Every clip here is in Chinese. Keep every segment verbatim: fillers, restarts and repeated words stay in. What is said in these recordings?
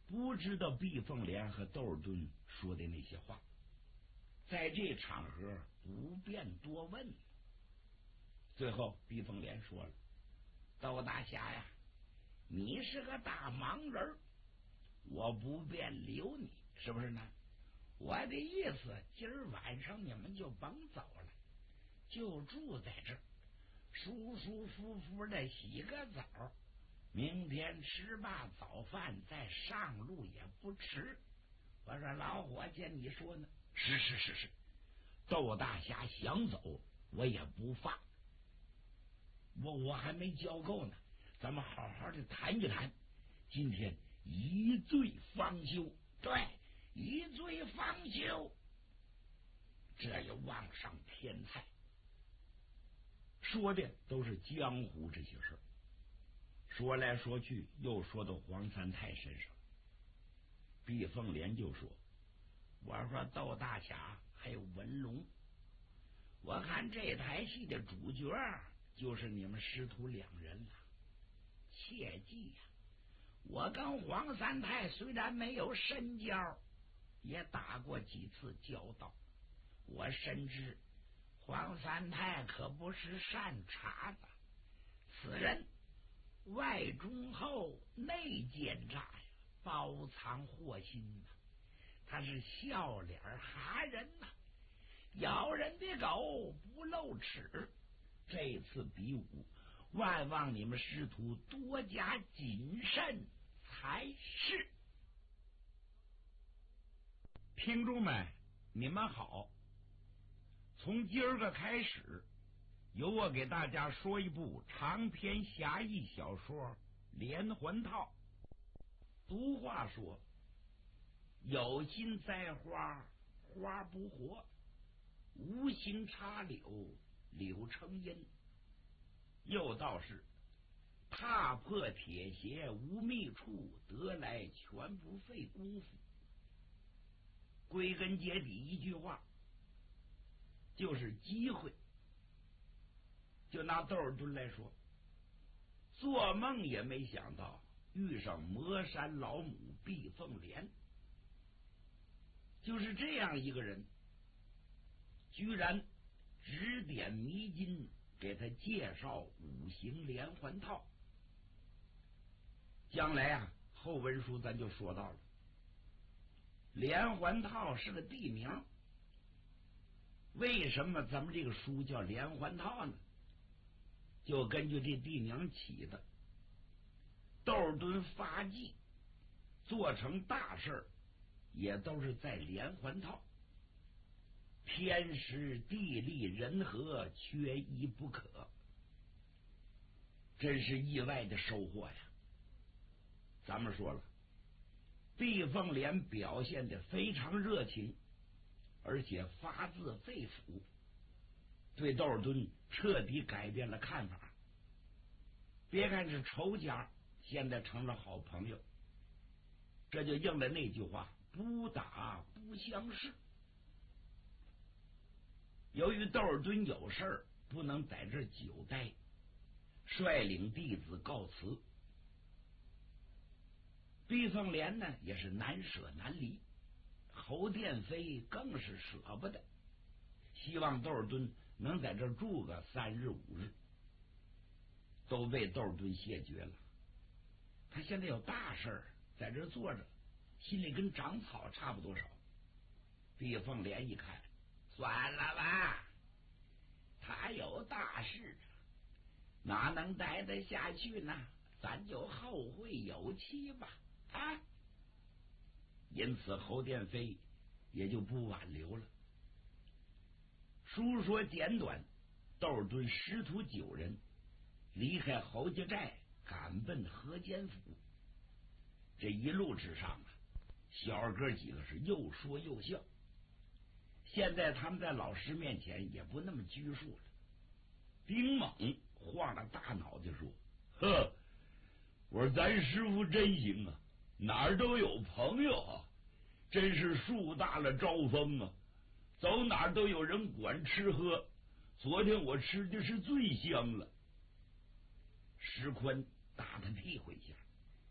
不知道毕凤莲和窦尔敦说的那些话，在这场合不便多问。最后毕凤莲说了：“窦大侠呀，你是个大忙人，我不便留你，是不是呢？我的意思，今儿晚上你们就甭走了，就住在这儿，舒舒服服的洗个澡，明天吃罢早饭再上路也不迟。”我说：“老伙计，你说呢？”“是是是是，窦大侠想走，我也不放。我我还没教够呢，咱们好好的谈一谈。今天一醉方休。”“对，一醉方休，这也望上天菜。”说的都是江湖这些事儿，说来说去又说到黄三太身上。毕凤莲就说：“我说窦大侠还有文龙，我看这台戏的主角就是你们师徒两人了。切记呀、啊，我跟黄三太虽然没有深交，也打过几次交道，我深知黄三太可不是善茬子，此人外忠厚，内奸诈呀，包藏祸心呐。他是笑脸哈人呐，咬人的狗不露齿。这次比武，万望你们师徒多加谨慎才是。”听众们，你们好，从今儿个开始，由我给大家说一部长篇侠义小说《连环套》。俗话说：“有心栽花，花不活；无心插柳，柳成荫。”又道是：“踏破铁鞋无觅处，得来全不费功夫。”归根结底一句话，就是机会。就拿窦尔敦来说，做梦也没想到遇上魔山老母毕凤莲，就是这样一个人，居然指点迷津，给他介绍五行连环套。将来啊，后文书咱就说到了，连环套是个地名。为什么咱们这个书叫连环套呢？就根据这地名起的。窦尔敦发迹做成大事也都是在连环套，天时地利人和缺一不可，真是意外的收获呀。咱们说了，毕凤莲表现得非常热情，而且发自肺腑，对窦尔敦彻底改变了看法。别看是仇家，现在成了好朋友，这就应了那句话：不打不相识。由于窦尔敦有事儿不能在这久待，率领弟子告辞。毕凤莲呢也是难舍难离，侯殿飞更是舍不得，希望窦尔敦能在这住个三日五日，都被窦尔敦谢绝了。他现在有大事在这坐着，心里跟长草差不多少。毕凤莲一看，算了吧，他有大事，哪能待得下去呢？咱就后会有期吧。啊！因此侯殿飞也就不挽留了。书说简短，窦尔敦师徒九人离开侯家寨，赶奔河间府。这一路之上啊，小二哥几个是又说又笑。现在他们在老师面前也不那么拘束了。丁猛晃了大脑袋说：“呵，我说咱师傅真行啊，哪儿都有朋友啊，真是树大了招风啊，走哪儿都有人管吃喝。昨天我吃的是最香了。”石坤打他屁股一下：“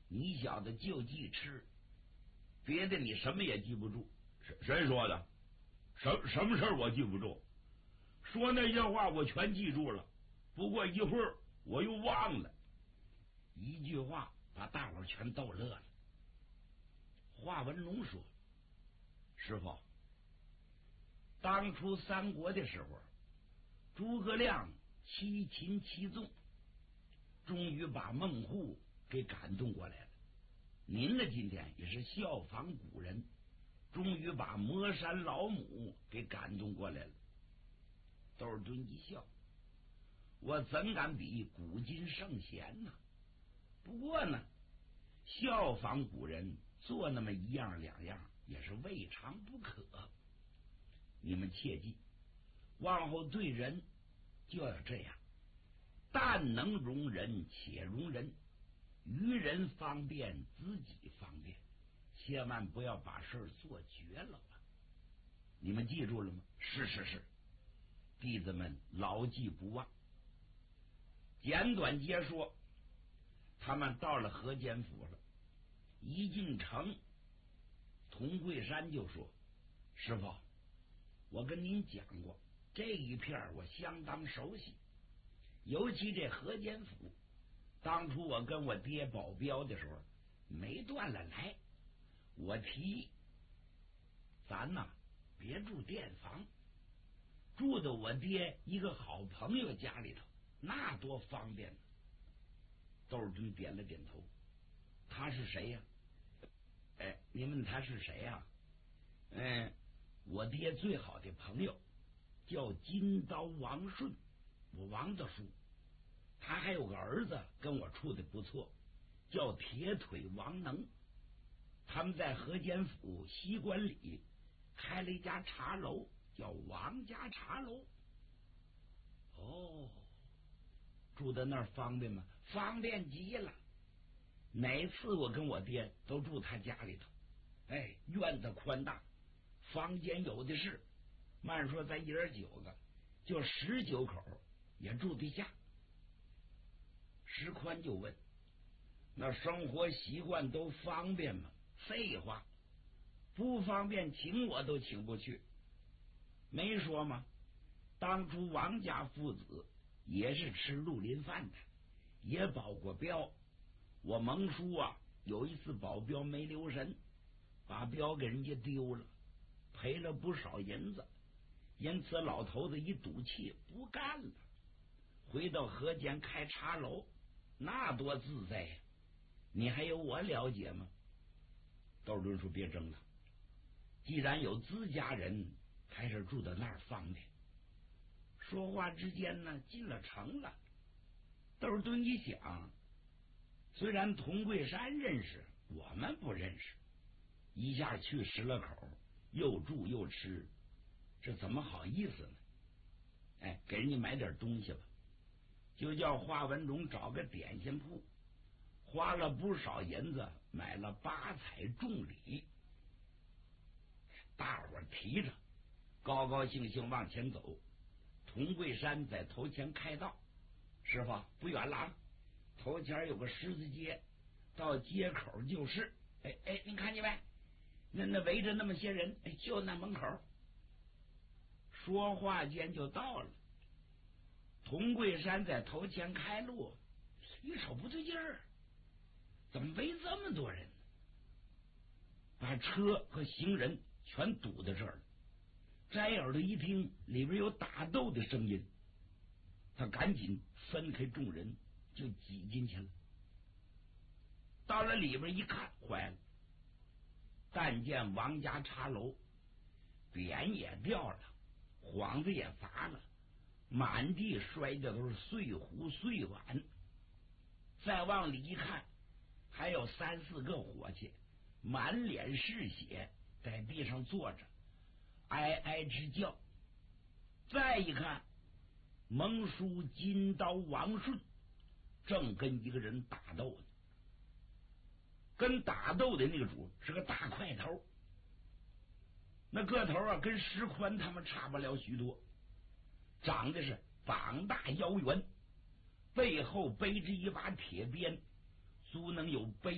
你小子就记吃，别的你什么也记不住。谁谁说的？什什么事儿我记不住？说那些话我全记住了，不过一会儿我又忘了。一句话把大伙儿全逗乐了。华文龙说：“师傅，当初三国的时候，诸葛亮七擒七纵，终于把孟获给感动过来了。您呢，今天也是效仿古人，终于把魔山老母给感动过来了。”窦尔敦一笑：“我怎敢比古今圣贤呢？不过呢，效仿古人，做那么一样两样也是未尝不可。你们切记，往后对人就要这样，但能容人且容人，于人方便，自己方便，千万不要把事儿做绝了啊！你们记住了吗？”“是是是，弟子们牢记不忘。”简短截说，他们到了河间府了。一进城，童桂山就说：“师傅，我跟您讲过，这一片我相当熟悉，尤其这河间府，当初我跟我爹保镖的时候没断了来。我提咱呐别住店房，住的我爹一个好朋友家里头，那多方便呢。”窦尔敦点了点头。“他是谁呀？”“哎，你问他是谁呀？嗯，我爹最好的朋友叫金刀王顺，我王大叔。他还有个儿子跟我处的不错，叫铁腿王能。他们在河间府西关里开了一家茶楼，叫王家茶楼。”“哦，住在那儿方便吗？”“方便极了，哪次我跟我爹都住他家里头。哎，院子宽大，房间有的是，慢说咱一人九个，就十九口也住得下。”石宽就问：“那生活习惯都方便吗？”“废话，不方便请我都请不去。没说吗？当初王家父子也是吃绿林饭的，也保过镖。我蒙叔啊，有一次保镖没留神，把镖给人家丢了，赔了不少银子。因此老头子一赌气不干了，回到河间开茶楼，那多自在呀！你还有我了解吗？”窦尔敦说：“别争了，既然有自家人，还是住在那儿方便。”说话之间呢，进了城了。窦尔敦一想，虽然童桂山认识，我们不认识，一下去十来口，又住又吃，这怎么好意思呢？哎，给人家买点东西吧，就叫华文荣找个点心铺，花了不少银子买了八彩重礼。大伙儿提着高高兴兴往前走。童桂山在头前开道：“师傅，不远了啊，头前有个十字街，到街口就是。哎哎，您看见没？那那围着那么些人，哎，就那门口。”说话间就到了。童桂山在头前开路，一瞅不对劲儿，怎么围这么多人呢？把车和行人全堵在这儿了。摘耳朵一听，里边有打斗的声音，他赶紧分开众人，就挤进去了。到了里边一看，坏了！但见王家茶楼匾也掉了，幌子也砸了，满地摔的都是碎壶碎碗。再往里一看，还有三四个伙计，满脸是血，在地上坐着，哀哀直叫。再一看，蒙叔金刀王顺正跟一个人打斗呢。跟打斗的那个主是个大块头，那个头啊跟石宽他们差不了许多，长得是膀大腰圆，背后背着一把铁鞭，足能有背